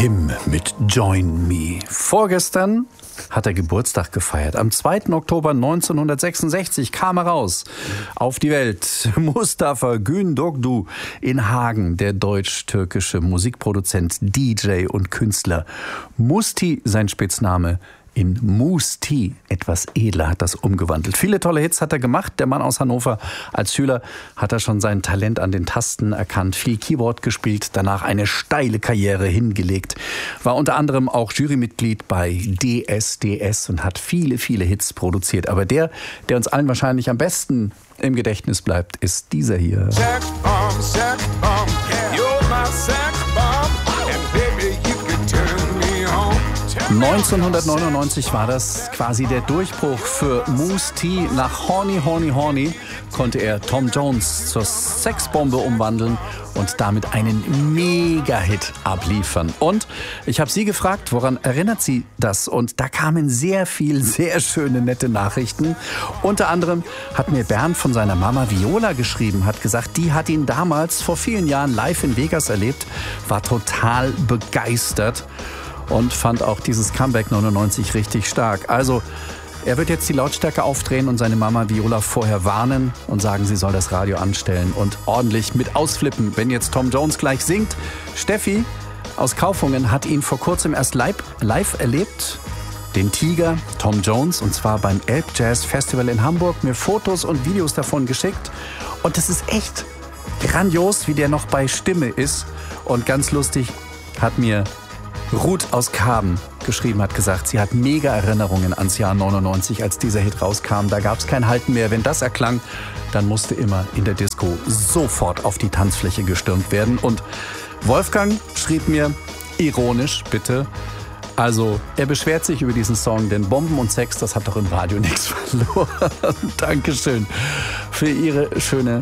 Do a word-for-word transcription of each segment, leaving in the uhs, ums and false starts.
Kim mit Join Me. Vorgestern hat er Geburtstag gefeiert. Am zweiten Oktober neunzehnhundertsechsundsechzig kam er raus auf die Welt. Mustafa Gündogdu in Hagen, der deutsch-türkische Musikproduzent, D J und Künstler. Musti, sein Spitzname, in Musti, etwas edler, hat das umgewandelt. Viele tolle Hits hat er gemacht, der Mann aus Hannover. Als Schüler hat er schon sein Talent an den Tasten erkannt, viel Keyboard gespielt, danach eine steile Karriere hingelegt. War unter anderem auch Jurymitglied bei D S D S und hat viele, viele Hits produziert. Aber der, der uns allen wahrscheinlich am besten im Gedächtnis bleibt, ist dieser hier. Sex bomb, sex bomb, you're my sex bomb, and baby you can turn me on. neunzehnhundertneunundneunzig war das quasi der Durchbruch für Musti. Nach Horny, Horny, Horny konnte er Tom Jones zur Sexbombe umwandeln und damit einen Mega-Hit abliefern. Und ich habe sie gefragt, woran erinnert sie das? Und da kamen sehr viel, sehr schöne, nette Nachrichten. Unter anderem hat mir Bernd von seiner Mama Viola geschrieben, hat gesagt, die hat ihn damals vor vielen Jahren live in Vegas erlebt, war total begeistert und fand auch dieses Comeback neunundneunzig richtig stark. Also, er wird jetzt die Lautstärke aufdrehen und seine Mama Viola vorher warnen und sagen, sie soll das Radio anstellen und ordentlich mit ausflippen, wenn jetzt Tom Jones gleich singt. Steffi aus Kaufungen hat ihn vor kurzem erst live, live erlebt, den Tiger Tom Jones, und zwar beim Elb Jazz Festival in Hamburg, mir Fotos und Videos davon geschickt. Und es ist echt grandios, wie der noch bei Stimme ist. Und ganz lustig hat mir Ruth aus Kaben geschrieben, hat gesagt, sie hat mega Erinnerungen ans Jahr neunundneunzig, als dieser Hit rauskam. Da gab es kein Halten mehr. Wenn das erklang, dann musste immer in der Disco sofort auf die Tanzfläche gestürmt werden. Und Wolfgang schrieb mir, ironisch bitte, also er beschwert sich über diesen Song, denn Bomben und Sex, das hat doch im Radio nichts verloren. Dankeschön für Ihre schöne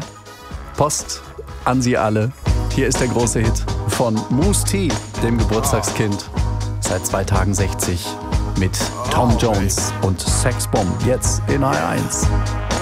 Post an Sie alle. Hier ist der große Hit von Musti, dem Geburtstagskind, seit zwei Tagen sechzig mit Tom Jones und Sexbomb, jetzt in H eins.